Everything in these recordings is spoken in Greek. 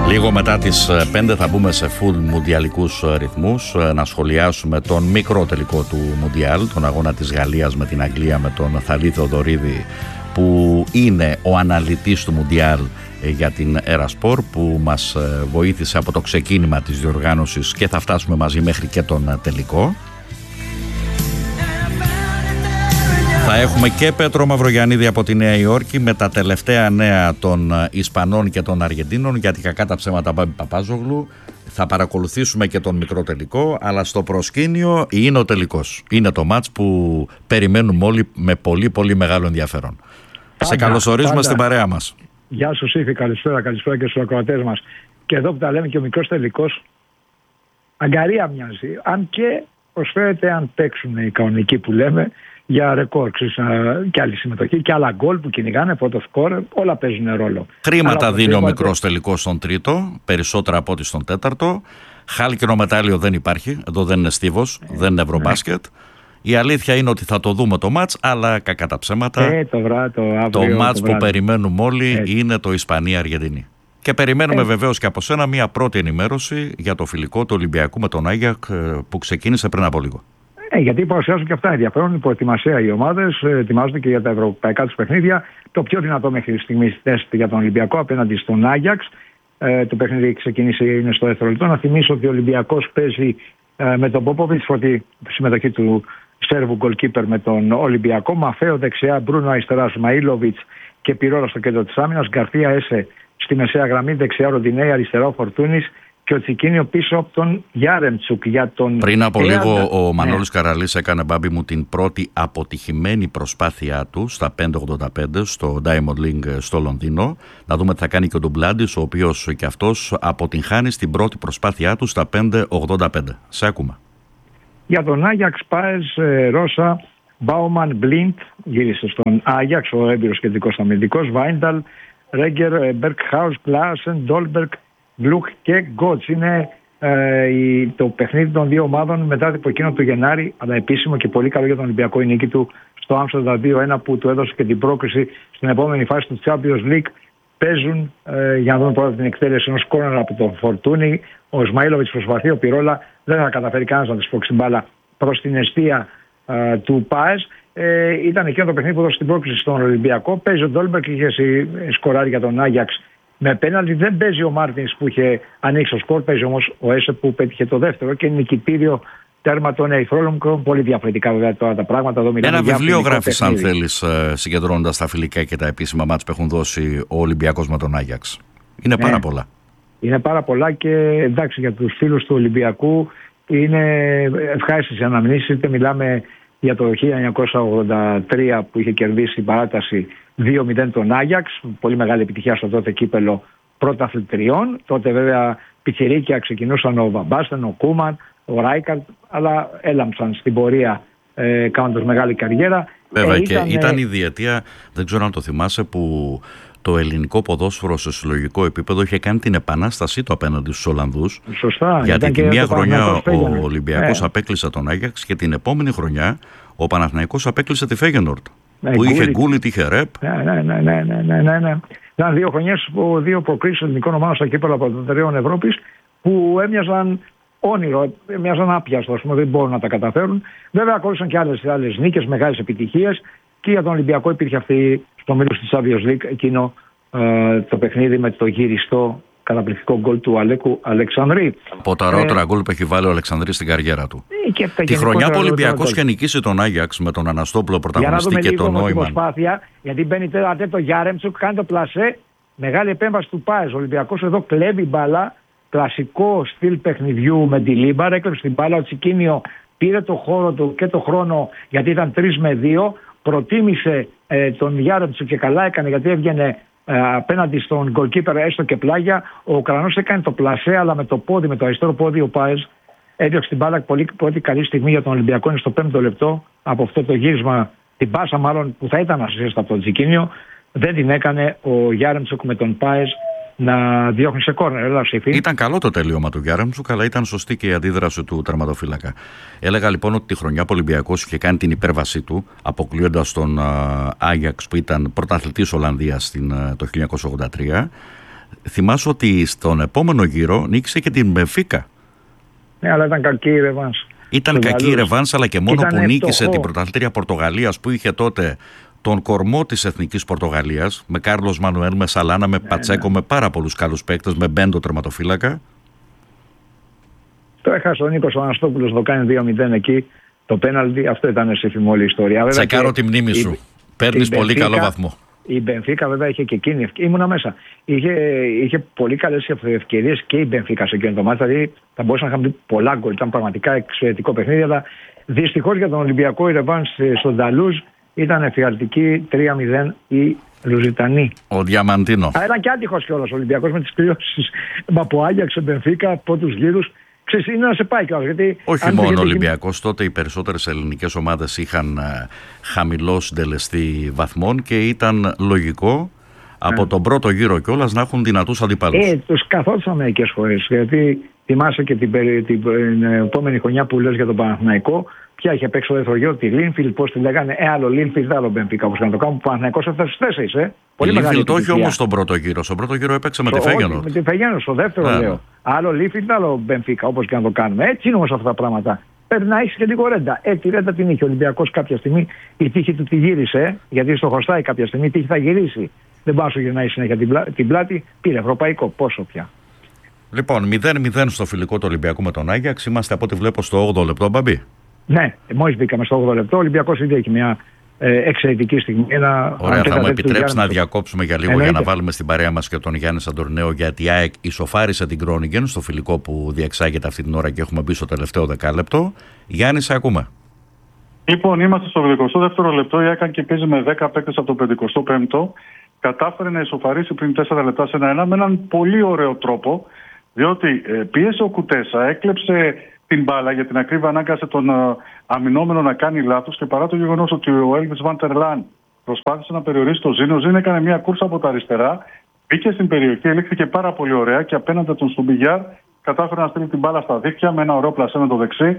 Λίγο μετά τις 5 θα μπούμε σε full μουντιαλικούς ρυθμούς, να σχολιάσουμε τον μικρό τελικό του Μουντιάλ, τον αγώνα της Γαλλίας με την Αγγλία, με τον Θαλή Θοδωρίδη, που είναι ο αναλυτής του Μουντιάλ για την Ερασπορ, που μας βοήθησε από το ξεκίνημα της διοργάνωσης και θα φτάσουμε μαζί μέχρι και τον τελικό. Θα έχουμε και Πέτρο Μαυρογιαννίδη από τη Νέα Υόρκη με τα τελευταία νέα των Ισπανών και των Αργεντίνων, γιατί κακά τα ψέματα Μπάμπη Παπάζογλου. Θα παρακολουθήσουμε και τον μικρό τελικό, αλλά στο προσκήνιο είναι ο τελικός. Είναι το μάτς που περιμένουμε όλοι με πολύ πολύ μεγάλο ενδιαφέρον. Σε καλωσορίζουμε στην παρέα μας. Γεια σου Σύφη, καλησπέρα και στους ακροατές μας. Και εδώ που τα λέμε και ο μικρός τελικός, αγκαρία μοιάζει, αν και προσφέρεται, αν παίξουν οι κανονικοί που λέμε, για ρεκόρ, και άλλη συμμετοχή και άλλα γκολ που κυνηγάνε, πρώτο σκόρ, όλα παίζουν ρόλο. Χρήματα δίνει ο μικρός τελικός στον τρίτο, περισσότερα από ό,τι στον τέταρτο. Χάλκινο μετάλλιο δεν υπάρχει, εδώ δεν είναι στίβος, δεν είναι ευρωμπάσκετ. Η αλήθεια είναι ότι θα το δούμε το μάτς, αλλά κακά τα ψέματα. Το μάτς που περιμένουμε όλοι είναι το Ισπανία-Αργεντινή. Και περιμένουμε βεβαίως και από σένα μια πρώτη ενημέρωση για το φιλικό του Ολυμπιακού με τον Άγιακ που ξεκίνησε πριν από λίγο. Γιατί παρουσιάζουν και αυτά ενδιαφέρον. Η προετοιμασία, οι ομάδες ετοιμάζονται και για τα ευρωπαϊκά τους παιχνίδια. Το πιο δυνατό μέχρι στιγμής τεστ για τον Ολυμπιακό απέναντι στον Άγιαξ. Το παιχνίδι ξεκίνησε, είναι στο δεύτερο λεπτό. Να θυμίσω ότι ο Ολυμπιακός παίζει με τον Πόποβιτς, πρώτη συμμετοχή του Σέρβου γκολκίπερ με τον Ολυμπιακό. Μαφέο δεξιά, Μπρούνο αριστερά, Σμαΐλοβιτς και Πυρόλα στο κέντρο της άμυνας. Γκαρθία Έσε στη μεσαία γραμμή, δεξιά Ροντινέη, αριστερά ο Φορτούνης. Και ο Τσικίνιο πίσω από τον Γιάρεμτσουκ για τον... Πριν από λίγο ο Μανώλης Καραλής έκανε, Μπάμπη μου, την πρώτη αποτυχημένη προσπάθειά του στα 5.85 στο Diamond League στο Λονδίνο. Να δούμε τι θα κάνει και ο Ντουμπλάντης, ο οποίος και αυτός αποτυγχάνει στην πρώτη προσπάθειά του στα 5.85. Σε ακούμε. Για τον Άγιαξ Πάες, Ρώσα, Μπάουμαν, Μπλίντ, γύρισε στον Άγιαξ, ο έμπειρος κεντρικός αμυντικός, Βάινταλ, Ρέγκερ, Μπερκχάους, Κλάσεν, Ντόλμπερκ, Γκλουκ και Γκότς. Είναι το παιχνίδι των δύο ομάδων μετά από εκείνο του Γενάρη, αλλά επίσημο και πολύ καλό για τον Ολυμπιακό η νίκη του στο Άμστερνταμ 2-1 που του έδωσε και την πρόκριση στην επόμενη φάση του Champions League. Παίζουν για να δούμε πρώτα την εκτέλεση ενός κόρνερ από τον Φορτούνη. Ο Σμαΐλοβιτς προσπαθεί, ο Πυρόλα δεν θα καταφέρει κανένας να τη σπρώξει την μπάλα προς την εστία του ΠΑΕΣ. Ήταν εκείνο το παιχνίδι που έδωσε την πρόκριση στον Ολυμπιακό. Παίζει ο Ντόλμπερκ και είχε σκοράρει για τον Άγιαξ με πέναλτι. Δεν παίζει ο Μάρτινς που είχε ανοίξει το σκορ, παίζει όμως ο Έσε που πέτυχε το δεύτερο και νικητήριο τέρμα των Ερυθρόλευκων. Πολύ διαφορετικά βέβαια τώρα τα πράγματα. Εδώ ένα βιβλίο γράφεις, αν θέλεις, συγκεντρώνοντας τα φιλικά και τα επίσημα μάτς που έχουν δώσει ο Ολυμπιακός με τον Άγιαξ. Είναι πάρα πολλά. Είναι πάρα πολλά και εντάξει, για τους φίλους του Ολυμπιακού είναι ευχάριστες οι αναμνήσεις. Είτε μιλάμε για το 1983 που είχε κερδίσει την παράταση 2-0 τον Άγιαξ, πολύ μεγάλη επιτυχία στο τότε κύπελο πρωταθλητριών. Τότε βέβαια πιτσιρίκια ξεκινούσαν ο Βαμπάστεν, ο Κούμαν, ο Ράικαρτ, αλλά έλαμψαν στην πορεία κάνοντας μεγάλη καριέρα. Βέβαια και ήταν η διετία, δεν ξέρω αν το θυμάσαι, που το ελληνικό ποδόσφαιρο σε συλλογικό επίπεδο είχε κάνει την επανάστασή του απέναντι στους Ολλανδούς. Σωστά. Γιατί τη μία χρονιά ο Ολυμπιακός απέκλεισε τον Άγιαξ και την επόμενη χρονιά ο Παναθηναϊκός απέκλεισε τη Φέγενορντ. Που είχε Γκούλιτ, είχε Ρεπ. Ναι. Ήταν 2 χρονιές, 2 προκρίσεις ελληνικών ομάδων στα κύπελα πρωταθλητριών Ευρώπης που έμοιαζαν όνειρο, έμοιαζαν άπιαστο, ας πούμε, δεν μπορούν να τα καταφέρουν. Βέβαια, ακολούθησαν και άλλες νίκες, μεγάλες επιτυχίες και για τον Ολυμπιακό υπήρχε αυτή στο μήλος της Champions League εκείνο το παιχνίδι με το γυριστό καταπληκτικό γκολ του Αλέκου Αλεξανδρή. Από τα αργότερα γκολ που έχει βάλει ο Αλεξανδρής στην καριέρα του. Τη χρονιά που ο Ολυμπιακός είχε νικήσει τον Άγιαξ με τον Αναστόπουλο πρωταγωνιστή και τον Νόιμαν. Προσπάθεια, γιατί μπαίνει τώρα το Γιάρεμτσουκ, κάνει το πλασέ, μεγάλη επέμβαση του ΠΑΕΣ. Ο Ολυμπιακός εδώ κλέβει μπάλα, κλασικό στυλ παιχνιδιού με τη Λίμπαρ, έκλεψε την μπάλα, ο Τσικίνιο πήρε το χώρο του και το χρόνο γιατί ήταν 3-2, προτίμησε τον Γιάρεμτσουκ και καλά έκανε γιατί έβγαινε απέναντι στον γκολκίπερ έστω και πλάγια. Ο Ουκρανός έκανε το πλασέ, αλλά με το πόδι, με το αριστερό πόδι ο Πάες έδιωξε την μπάλα. Πολύ καλή στιγμή για τον Ολυμπιακό. Είναι στο 5ο λεπτό από αυτό το γύρισμα, την πάσα μάλλον που θα ήταν ασίστ από τον Τσικίνιο. Δεν την έκανε ο Γιάρεμτσουκ με τον Πάες να διώχνει σε κόρνερ. Ήταν καλό το τελείωμα του Γιάρεμτσουκ, αλλά ήταν σωστή και η αντίδραση του τερματοφύλακα. Έλεγα λοιπόν ότι τη χρονιά που ο Ολυμπιακός είχε κάνει την υπέρβασή του, αποκλείοντας τον Άγιαξ που ήταν πρωταθλητής Ολλανδίας το 1983. θυμάσαι ότι στον επόμενο γύρο νίκησε και την Μπενφίκα. Ναι, αλλά ήταν κακή η ρεβάνς. Ήταν κακή η ρεβάνς, αλλά και μόνο που νίκησε την πρωταθλήτρια Πορτογαλίας, που είχε τότε τον κορμό της Εθνικής Πορτογαλίας, με Κάρλος Μανουέλ, με Σαλάνα, με Πατσέκο, με πάρα πολλούς καλούς παίκτες, με Μπέντο τερματοφύλακα. Το έχασε ο Νίκος ο Αναστόπουλος, το κάνει 2-0 εκεί, το πέναλτι. Αυτό ήταν σε φημόλη ιστορία. Τσεκάρω τη μνήμη σου. Παίρνεις πολύ καλό βαθμό. Η Μπενφίκα βέβαια είχε και εκείνη, ήμουνα μέσα. Είχε πολύ καλές ευκαιρίες και η Μπενφίκα σε εκείνο το μάτι. Δηλαδή θα μπορούσαν να είχαν πολλά γκολ. Ήταν πραγματικά εξαιρετικό παιχνίδι. Αλλά δυστυχώς για τον Ολυμπιακό η ρεβάνς στον Ταλούζ ήταν εφιαλτική 3-0 η Λουζιτανή. Ο Διαμαντίνο. Ήταν και άτυχος κιόλας ο Ολυμπιακός με τις κλειώσεις από Άγιαξ, Μπενφίκα, από τους γύρους. Είναι να σε πάει κιόλας. Όχι μόνο ο Ολυμπιακός, τότε οι περισσότερες ελληνικές ομάδες είχαν χαμηλό συντελεστή βαθμών και ήταν λογικό από τον πρώτο γύρο κιόλας να έχουν δυνατούς αντιπάλους. Τους καθόντουσαν μερικές φορές. Γιατί θυμάσαι και την επόμενη χρονιά που λες για τον Παναθηναϊκό, ποια είχε παίξει ο δεύτερο γύρο, τη Λίνφιλντ, πώς τη λέγανε, άλλο Λίνφιλντ, άλλο Μπενφίκα, όπως να το κάνουν. Ο Παναθηναϊκός έφτασε στους 4. Πολύ μεγάλη. Το όχι όμως στον πρώτο γύρο. Στον πρώτο γύρο έπαιξε με τη Φέγενορντ. Με τη Φέγενορντ, στο δεύτερο λέω. Άλλο Λίνφιλντ, άλλο Μπενφίκα, όπως και να το κάνουμε. Έτσι είναι όμως αυτά τα πράγματα. Πρέπει να έχει και λίγο ρέντα. Τη ρέντα την είχε ο Ολυμπιακός κάποια στιγμή. Η τύχη του τη γύρισε, γιατί στο χρωστάει κάποια στιγμή. Η τύχη θα γυρίσει. Δεν πάει να σου γυρνάει συνέχεια την πλάτη. Πήρε ευρωπαϊκό. Πόσο πια. Λοιπόν, 0-0 στο φιλικό του Ολυμπιακού με τον Άγιαξ. Είμαστε από ό,τι βλέπω στο 8ο λεπτό, Μπαμπή. Ναι, μόλις μπήκαμε στο 8ο λεπτό. Ο Ολυμπιακός ήδη έχει μια εξαιρετική στιγμή. Ωραία, θα μου επιτρέψει να διακόψουμε για λίγο για να βάλουμε στην παρέα μας και τον Γιάννη Σαντορνέο, γιατί η ΑΕΚ ισοφάρισε την Κρόνιγκεν στο φιλικό που διεξάγεται αυτή την ώρα και έχουμε μπει στο τελευταίο δεκάλεπτο. Γιάννη, σε ακούμε. Λοιπόν, είμαστε στο 22ο λεπτό. Η ΑΕΚ και παίζει με 10 παίκτες από το 55ο. Κατάφερε να ισοφαρίσει πριν 4 λεπτά σε 1-1 με έναν πολύ ωραίο τρόπο, διότι πίεσε ο Κουτέσα, έκλεψε την μπάλα, για την ακρίβεια ανάγκασε τον αμυνόμενο να κάνει λάθος, και παρά το γεγονός ότι ο Έλβις Βαντερλάν προσπάθησε να περιορίσει το Ζήνο, ο Ζήνο έκανε μια κούρσα από τα αριστερά, μπήκε στην περιοχή, ελήχθηκε πάρα πολύ ωραία και απέναντι τον Στουμπιγιάρ κατάφερε να στείλει την μπάλα στα δίχτυα με ένα ωραίο πλασέ με το δεξί.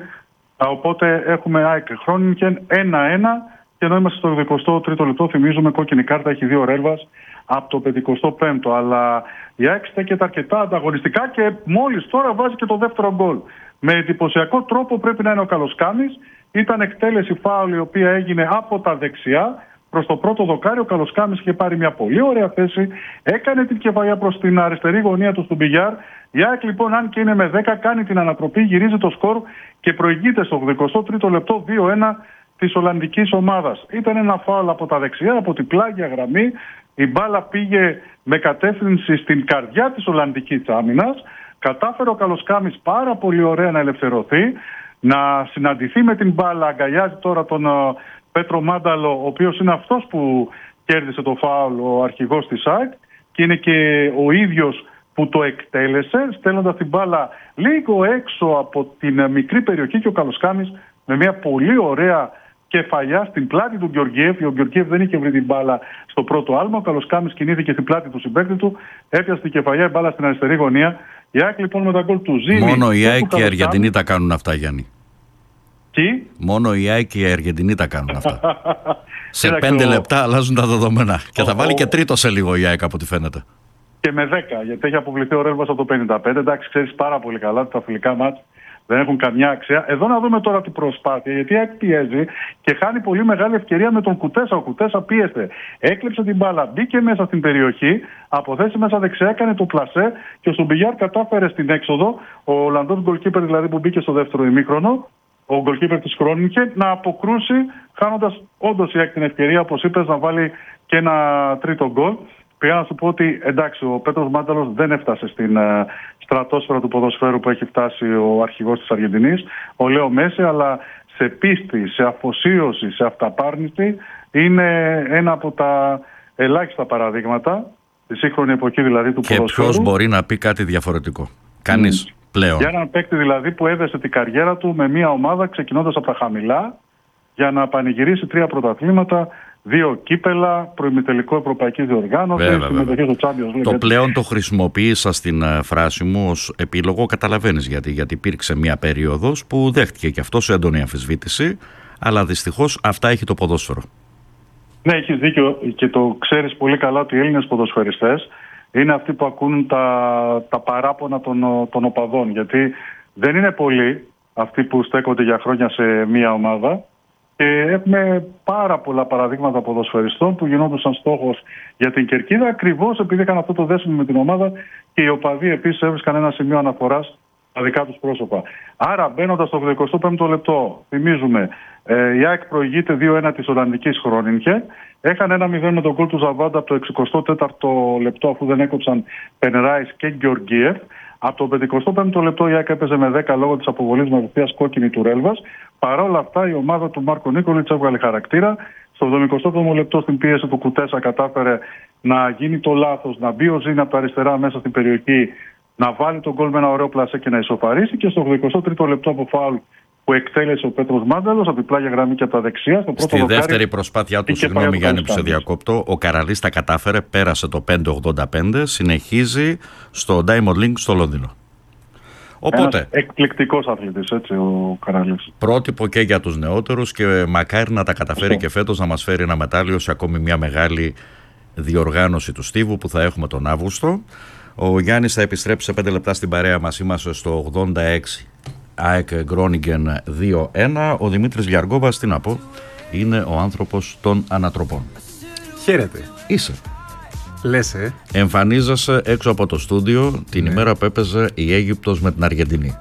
Οπότε έχουμε ΑΕΚ Χρόνικεν 1-1, και ενώ είμαστε στο 23ο λεπτό, θυμίζουμε κόκκινη κάρτα, έχει 2 Ρέλβας από το 55ο. Αλλά η ΑΕΚ στέκεται αρκετά ανταγωνιστικά και μόλις τώρα βάζει και το δεύτερο γκολ. Με εντυπωσιακό τρόπο, πρέπει να είναι ο Καλοσκάμης. Ήταν εκτέλεση φάουλ η οποία έγινε από τα δεξιά προς το πρώτο δοκάρι. Ο Καλοσκάμης είχε πάρει μια πολύ ωραία θέση, έκανε την κεφαλιά προς την αριστερή γωνία του Στουμπιγιάρ. Η ΑΕΚ λοιπόν, αν και είναι με 10, κάνει την ανατροπή, γυρίζει το σκορ και προηγείται στο 83ο λεπτό 2-1 της Ολλανδικής ομάδας. Ήταν ένα φάουλ από τα δεξιά, από την πλάγια γραμμή. Η μπάλα πήγε με κατεύθυνση στην καρδιά της Ολλανδικής άμυνας. Κατάφερε ο Καλοσκάμης πάρα πολύ ωραία να ελευθερωθεί, να συναντηθεί με την μπάλα. Αγκαλιάζει τώρα τον Πέτρο Μάνταλο, ο οποίος είναι αυτός που κέρδισε το φάουλ, ο αρχηγός της ΑΕΚ, και είναι και ο ίδιος που το εκτέλεσε, στέλνοντας την μπάλα λίγο έξω από την μικρή περιοχή, και ο Καλοσκάμης με μια πολύ ωραία κεφαλιά στην πλάτη του Γεωργιέφ. Ο Γεωργιέφ δεν είχε βρει την μπάλα στο πρώτο άλμα. Ο Καλοσκάμης κινήθηκε στην πλάτη του συμπαίκτη του, έπιασε την κεφαλιά, η μπάλα στην αριστερή γωνία. Η ΑΕΚ λοιπόν με τα γκολ του Ζήνη. Μόνο η ΑΕΚ και οι Αργεντινοί τα κάνουν αυτά, Γιάννη. Τι? Μόνο η ΑΕΚ και οι Αργεντινοί τα κάνουν αυτά. Σε 5 λεπτά αλλάζουν τα δεδομένα. Και θα βάλει και τρίτο σε λίγο η ΑΕΚ από ό,τι φαίνεται. Και με 10, γιατί έχει αποβληθεί ο Ρέλβας από το 55. Εντάξει, ξέρεις πάρα πολύ καλά ότι τα φιλικά μάτς δεν έχουν καμιά αξία. Εδώ να δούμε τώρα την προσπάθεια, γιατί η ΑΕΚ πιέζει και χάνει πολύ μεγάλη ευκαιρία με τον Κουτέσα. Ο Κουτέσα πίεσε, έκλεψε την μπάλα, μπήκε μέσα στην περιοχή, από θέση μέσα δεξιά έκανε το πλασέ και ο Στουμπιγιάρ κατάφερε στην έξοδο, ο Ολλανδός γκολκίπερ δηλαδή που μπήκε στο δεύτερο ημίχρονο, ο γκολκίπερ της Χρόνικεν, να αποκρούσει, χάνοντας όντως η ΑΕΚ την ευκαιρία, όπως είπες, να βάλει και ένα τρίτο γκολ. Πήγα να σου πω ότι εντάξει, ο Πέτρος Μάνταλος δεν έφτασε στην στρατόσφαιρα του ποδοσφαίρου που έχει φτάσει ο αρχηγός της Αργεντινής, ο Λέο Μέση, αλλά σε πίστη, σε αφοσίωση, σε αυταπάρνηση είναι ένα από τα ελάχιστα παραδείγματα, τη σύγχρονη εποχή δηλαδή του ποδοσφαίρου. Και ποιος μπορεί να πει κάτι διαφορετικό? Κανείς πλέον. Για έναν παίκτη δηλαδή που έδεσε την καριέρα του με μια ομάδα ξεκινώντας από τα χαμηλά για να πανηγυρίσει 3 πρωταθλήματα, 2 κύπελα, προημιτελικό ευρωπαϊκής διοργάνωσης, συμμετοχή στο Champions League. Το πλέον το χρησιμοποίησα στην φράση μου ως επίλογο, καταλαβαίνεις γιατί υπήρξε μια περίοδος που δέχτηκε και αυτός έντονη αμφισβήτηση, αλλά δυστυχώς αυτά έχει το ποδόσφαιρο. Ναι, έχεις δίκιο και το ξέρεις πολύ καλά ότι οι Έλληνες ποδοσφαιριστές είναι αυτοί που ακούν τα παράπονα των οπαδών. Γιατί δεν είναι πολλοί αυτοί που στέκονται για χρόνια σε μία ομάδα. Και έχουμε πάρα πολλά παραδείγματα ποδοσφαιριστών που γινόντουσαν στόχος για την κερκίδα ακριβώς επειδή είχαν αυτό το δέσιμο με την ομάδα και οι οπαδοί επίσης έβρισκαν ένα σημείο αναφοράς στα δικά τους πρόσωπα. Άρα μπαίνοντας στο 85ο λεπτό, θυμίζουμε, η ΑΕΚ προηγείται 2-1 της Ολλανδικής Χρόνινχε. Έχανε 1-0 με τον γκολ του Ζαβάντα από το 64ο λεπτό αφού δεν έκοψαν Πενράις και Γεωργίεφ. Από το 55ο λεπτό η ΑΕΚ έπαιζε με 10 λόγω της αποβολής με απευθείας κόκκινη του Ρέλβας. Παρ' όλα αυτά η ομάδα του Μάρκο Νίκολιτς έβγαλε χαρακτήρα. Στο 77ο λεπτό στην πίεση του Κουτέσα κατάφερε να γίνει το λάθος, να μπει ο Ζήνη από τα αριστερά μέσα στην περιοχή, να βάλει τον γκολ με ένα ωραίο πλασέ και να ισοφαρίσει. Και στο 83ο λεπτό από φάουλ που εκτέλεσε ο Πέτρος Μάνταλος από την πλάγια γραμμή και από τα δεξιά. Στη δεύτερη προσπάθειά του, συγγνώμη Γιάννη που σε διακόπτω, ο Καραλής τα κατάφερε, πέρασε το 5.85, συνεχίζει στο Diamond League στο Λονδίνο. Οπότε, ένας εκπληκτικός αθλητής, έτσι, ο Καραλής. Πρότυπο και για τους νεότερους και μακάρι να τα καταφέρει και φέτος να μας φέρει ένα μετάλλιο σε ακόμη μια μεγάλη διοργάνωση του Στίβου που θα έχουμε τον Αύγουστο. Ο Γιάννης θα επιστρέψει σε 5 λεπτά στην παρέα μας. Είμαστε στο 86. ΑΕΚ Γκρόνιγκεν 2-1. Ο Δημήτρης Λιαργόβας, τι να πω, είναι ο άνθρωπος των ανατροπών. Χαίρετε. Είσαι. Λες, Εμφανίζεσαι έξω από το στούντιο την ημέρα που έπαιζε η Αίγυπτος με την Αργεντινή.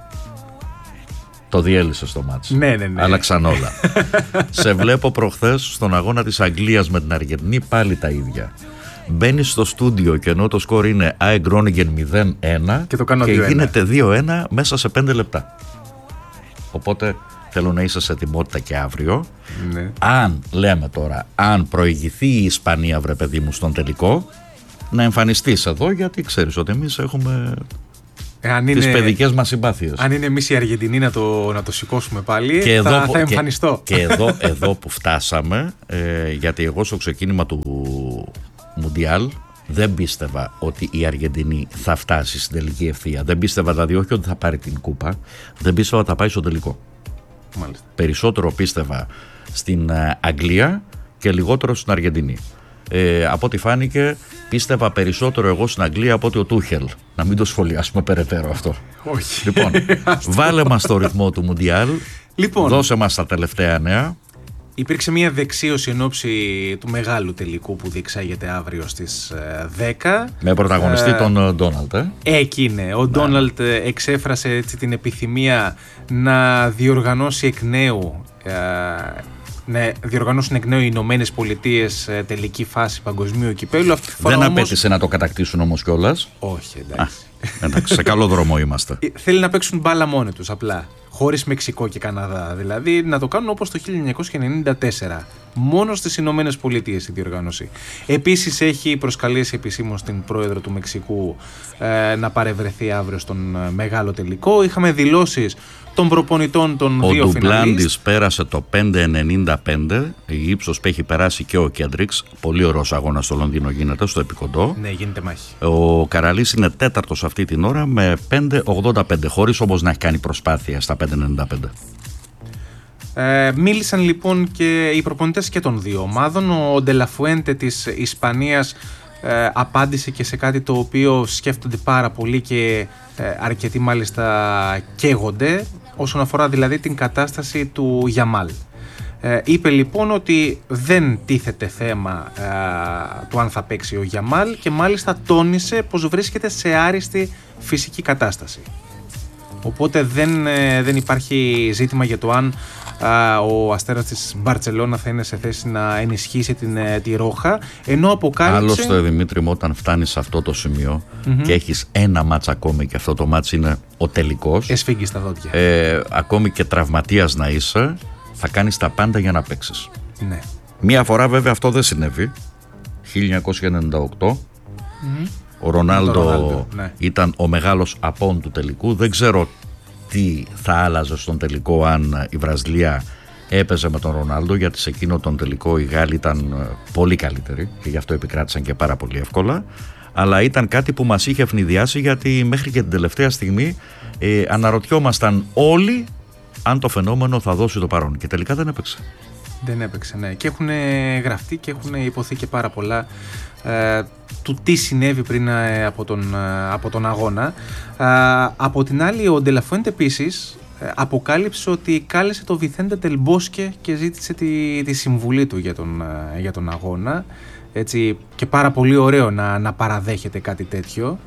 Το διέλυσε στο μάτς. Ναι. Άλλαξαν όλα. Σε βλέπω προχθές στον αγώνα της Αγγλίας με την Αργεντινή, πάλι τα ίδια. Μπαίνεις στο στούντιο και ενώ το σκορ είναι ΑΕΚ Γκρόνιγκεν 0-1 και γίνεται 2-1 μέσα σε 5 λεπτά. Οπότε θέλω να είσαι σε ετοιμότητα και αύριο. Ναι. Αν, λέμε τώρα, αν προηγηθεί η Ισπανία, βρε παιδί μου, στον τελικό, να εμφανιστείς εδώ, γιατί ξέρεις ότι εμείς έχουμε τις παιδικές μας συμπάθειες. Αν είναι εμείς οι Αργεντινοί να το σηκώσουμε πάλι, και θα εμφανιστώ. Και εδώ που φτάσαμε, γιατί εγώ στο ξεκίνημα του Μουντιάλ δεν πίστευα ότι η Αργεντινή θα φτάσει στην τελική ευθεία. Δεν πίστευα δηλαδή όχι ότι θα πάρει την κούπα, δεν πίστευα ότι θα πάει στο τελικό. Μάλιστα. Περισσότερο πίστευα στην Αγγλία και λιγότερο στην Αργεντινή. Από ό,τι φάνηκε, πίστευα περισσότερο εγώ στην Αγγλία από ότι ο Τούχελ. Να μην το σχολιάσουμε περαιτέρω αυτό. Όχι. Λοιπόν, βάλε μας στο ρυθμό του Μουντιάλ. Λοιπόν, δώσε μας τα τελευταία νέα. Υπήρξε μια δεξίωση εν ώψη του μεγάλου τελικού που διεξάγεται αύριο στις 10. Με πρωταγωνιστή τον Ντόναλτ. Εκεί είναι. Ο Ντόναλτ εξέφρασε έτσι την επιθυμία να διοργανώσει εκ νέου οι Ηνωμένες Πολιτείες τελική φάση παγκοσμίου κυπέλλου. Δεν απέτησε να το κατακτήσουν όμως κιόλας. Όχι, εντάξει. Εντάξει, σε καλό δρόμο είμαστε. Θέλει να παίξουν μπάλα μόνοι τους απλά. Χωρίς Μεξικό και Καναδά. Δηλαδή να το κάνουν όπως το 1994. Μόνο στις Ηνωμένες Πολιτείες η διοργάνωση. Επίσης έχει προσκαλέσει επισήμως την πρόεδρο του Μεξικού να παρευρεθεί αύριο στον μεγάλο τελικό. Είχαμε δηλώσεις των προπονητών των δύο φιναλίστ. Ο Ντουμπλάντης πέρασε το 5.95. Η ύψος που έχει περάσει και ο Κέντριξ. Πολύ ωραίος αγώνας στο Λονδίνο γίνεται, στο επικοντό. Ναι, γίνεται μάχη. Ο Καραλής είναι τέταρτος αυτή την ώρα με 5.85. Χωρίς όμως να έχει κάνει προσπάθεια στα 5.95. Μίλησαν λοιπόν και οι προπονητές και των δύο ομάδων. Ο Ντελαφουέντε της Ισπανίας απάντησε και σε κάτι το οποίο σκέφτονται πάρα πολύ και αρκετοί μάλιστα καίγονται, όσον αφορά δηλαδή την κατάσταση του Γιαμάλ. Είπε λοιπόν ότι δεν τίθεται θέμα του αν θα παίξει ο Γιαμάλ και μάλιστα τόνισε πως βρίσκεται σε άριστη φυσική κατάσταση. Οπότε δεν υπάρχει ζήτημα για το αν ο Αστέρας της Μπαρτσελώνα θα είναι σε θέση να ενισχύσει τη Ρόχα, ενώ αποκάλυψε... Άλλωστε, Δημήτρη μου, όταν φτάνεις σε αυτό το σημείο και έχεις ένα μάτς ακόμη και αυτό το μάτς είναι ο τελικός, εσφίγγεις τα δόντια. Ακόμη και τραυματίας να είσαι, θα κάνεις τα πάντα για να παίξεις. Ναι. Μία φορά βέβαια αυτό δεν συνέβη, 1998. Ο Ρονάλντο ήταν ο μεγάλος απόν του τελικού. Δεν ξέρω τι θα άλλαζε στον τελικό αν η Βραζιλία έπαιζε με τον Ρονάλντο, γιατί σε εκείνο τον τελικό οι Γάλλοι ήταν πολύ καλύτεροι και γι' αυτό επικράτησαν και πάρα πολύ εύκολα. Αλλά ήταν κάτι που μας είχε ευνηδιάσει, γιατί μέχρι και την τελευταία στιγμή αναρωτιόμασταν όλοι αν το φαινόμενο θα δώσει το παρόν και τελικά δεν έπαιξε. Δεν έπαιξε, ναι. Και έχουν γραφτεί και έχουν υποθεί και πάρα πολλά του τι συνέβη πριν από τον αγώνα. Από την άλλη, ο Ντελαφουέντε επίσης αποκάλυψε ότι κάλεσε το Βιθέντε Τελμπόσκε και ζήτησε τη συμβουλή του για τον αγώνα. Έτσι, και πάρα πολύ ωραίο να παραδέχεται κάτι τέτοιο.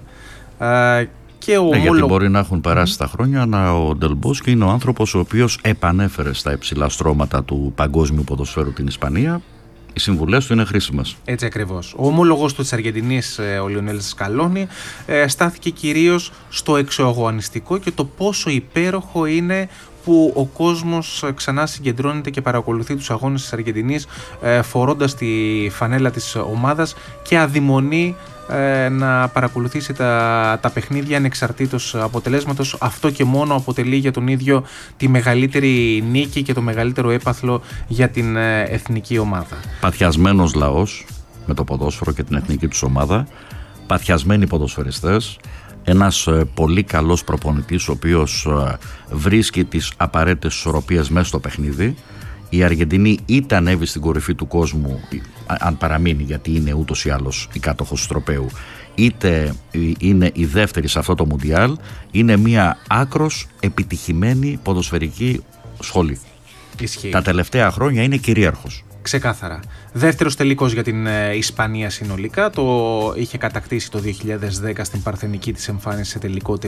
Γιατί μπορεί να έχουν περάσει τα χρόνια, ο Ντελμπόσκε είναι ο άνθρωπος ο οποίος επανέφερε στα υψηλά στρώματα του παγκόσμιου ποδοσφαίρου την Ισπανία. Οι συμβουλές του είναι χρήσιμες. Έτσι ακριβώς. Ο ομόλογος του της Αργεντινής, ο Λιονέλ Σκαλόνι, στάθηκε κυρίως στο εξωαγωνιστικό και το πόσο υπέροχο είναι που ο κόσμος ξανά συγκεντρώνεται και παρακολουθεί τους αγώνες της Αργεντινής φορώντας τη φανέλα της ομάδας και αδειμονεί να παρακολουθήσει τα παιχνίδια ανεξαρτήτως αποτελέσματος. Αυτό και μόνο αποτελεί για τον ίδιο τη μεγαλύτερη νίκη και το μεγαλύτερο έπαθλο για την εθνική ομάδα. Παθιασμένος λαός με το ποδόσφαιρο και την εθνική τους ομάδα, παθιασμένοι ποδοσφαιριστές, ένας πολύ καλός προπονητής ο οποίος βρίσκει τις απαραίτητες ισορροπίες μέσα στο παιχνίδι. Η Αργεντινή είτε ανέβει στην κορυφή του κόσμου, αν παραμείνει, γιατί είναι ούτως ή άλλως η κάτοχος του τροπαίου, είτε είναι η δεύτερη σε αυτό το Μουντιάλ, είναι μια άκρος επιτυχημένη ποδοσφαιρική σχολή. Ισχύει. Τα τελευταία χρόνια είναι κυρίαρχος. Ξεκάθαρα. Δεύτερος τελικός για την Ισπανία συνολικά. Το είχε κατακτήσει το 2010 στην παρθενική της εμφάνιση σε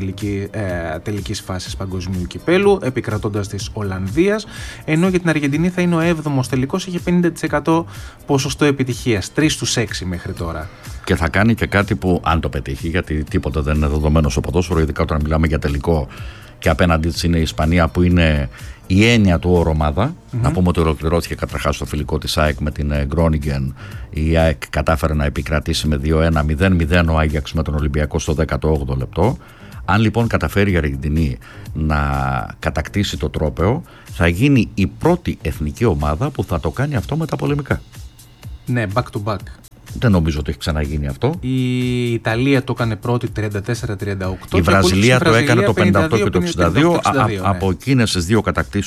τελικής φάσης παγκοσμίου κυπέλου, επικρατώντας της Ολλανδίας. Ενώ για την Αργεντινή θα είναι ο 7ος τελικός, είχε 50% ποσοστό επιτυχίας. 3 στους 6 μέχρι τώρα. Και θα κάνει και κάτι που, αν το πετύχει, γιατί τίποτα δεν είναι δεδομένο στο ποδόσφαιρο, ειδικά όταν μιλάμε για τελικό και απέναντί της είναι η Ισπανία που είναι η έννοια του όρου ομάδα. Να πούμε ότι ολοκληρώθηκε καταρχάς το φιλικό της ΑΕΚ με την Γκρόνιγκεν. Η ΑΕΚ κατάφερε να επικρατήσει με 2-1, 0-0 ο Άγιαξ με τον Ολυμπιακό στο 18ο λεπτό. Αν λοιπόν καταφέρει η Αργεντινή να κατακτήσει το τρόπαιο, θα γίνει η πρώτη εθνική ομάδα που θα το κάνει αυτό με τα πολεμικά. Ναι, back to back. Δεν νομίζω ότι έχει ξαναγίνει αυτό. Η Ιταλία το έκανε πρώτη 34-38. Η Βραζιλία το έκανε το 58 και το 62. Ναι. Από εκείνες τις δύο κατακτήσεις